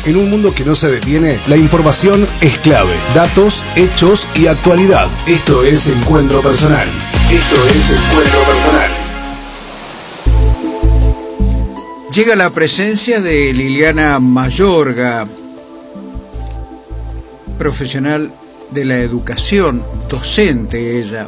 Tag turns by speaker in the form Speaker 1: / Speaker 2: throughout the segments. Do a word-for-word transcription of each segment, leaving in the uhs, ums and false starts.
Speaker 1: En un mundo que no se detiene, la información es clave. Datos, hechos y actualidad. Esto es Encuentro Personal. Esto es Encuentro Personal.
Speaker 2: Llega la presencia de Liliana Mayorga, profesional de la educación, docente ella,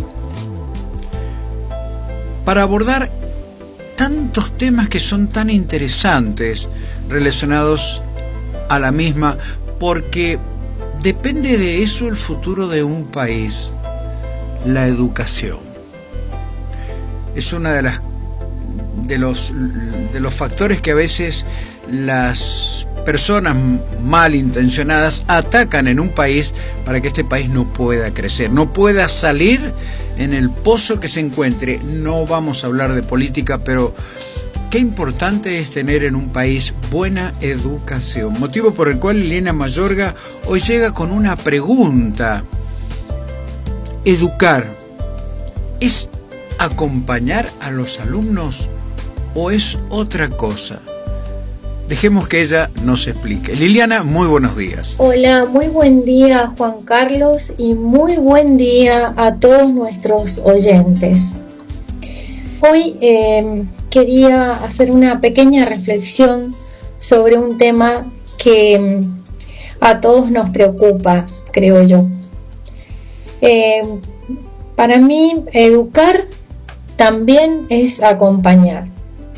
Speaker 2: para abordar tantos temas que son tan interesantes relacionados a la misma, porque depende de eso el futuro de un país, la educación. Es una de las de los de los factores que a veces las personas malintencionadas atacan en un país para que este país no pueda crecer, no pueda salir en el pozo que se encuentre. No vamos a hablar de política, pero qué importante es tener en un país buena educación. Motivo por el cual Liliana Mayorga hoy llega con una pregunta. ¿Educar es acompañar a los alumnos o es otra cosa? Dejemos que ella nos explique. Liliana, muy buenos días.
Speaker 3: Hola, muy buen día Juan Carlos y muy buen día a todos nuestros oyentes. Hoy eh, quería hacer una pequeña reflexión sobre un tema que a todos nos preocupa, creo yo. Eh, para mí, educar también es acompañar.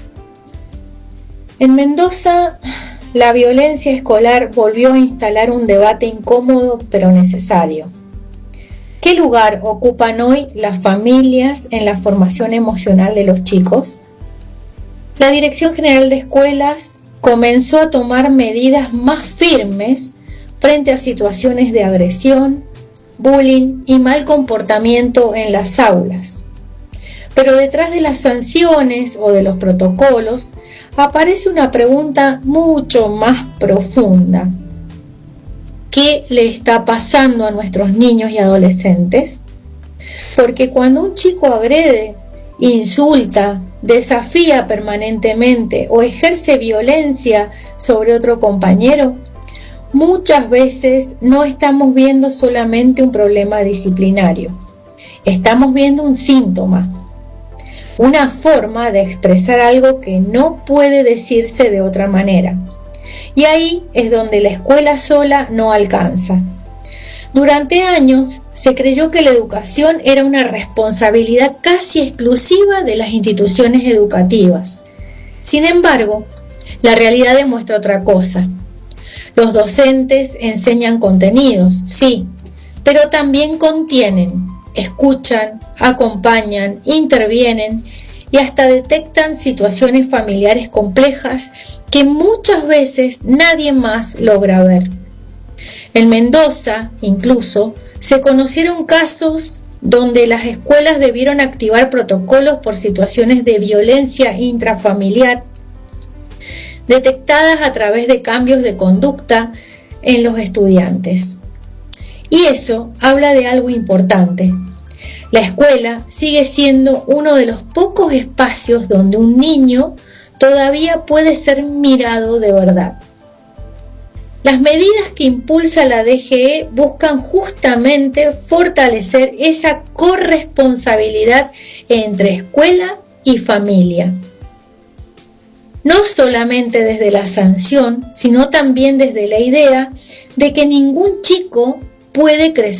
Speaker 3: En Mendoza, la violencia escolar volvió a instalar un debate incómodo pero necesario. ¿Qué lugar ocupan hoy las familias en la formación emocional de los chicos? La Dirección General de Escuelas comenzó a tomar medidas más firmes frente a situaciones de agresión, bullying y mal comportamiento en las aulas. Pero detrás de las sanciones o de los protocolos aparece una pregunta mucho más profunda. ¿Qué le está pasando a nuestros niños y adolescentes? Porque cuando un chico agrede, insulta, desafía permanentemente o ejerce violencia sobre otro compañero, muchas veces no estamos viendo solamente un problema disciplinario. Estamos viendo un síntoma, una forma de expresar algo que no puede decirse de otra manera. Y ahí es donde la escuela sola no alcanza. Durante años se creyó que la educación era una responsabilidad casi exclusiva de las instituciones educativas. Sin embargo, la realidad demuestra otra cosa. Los docentes enseñan contenidos, sí, pero también contienen, escuchan, acompañan, intervienen y hasta detectan situaciones familiares complejas que muchas veces nadie más logra ver. En Mendoza, incluso, se conocieron casos donde las escuelas debieron activar protocolos por situaciones de violencia intrafamiliar, detectadas a través de cambios de conducta en los estudiantes. Y eso habla de algo importante. La escuela sigue siendo uno de los pocos espacios donde un niño todavía puede ser mirado de verdad. Las medidas que impulsa la D G E buscan justamente fortalecer esa corresponsabilidad entre escuela y familia. No solamente desde la sanción, sino también desde la idea de que ningún chico puede crecer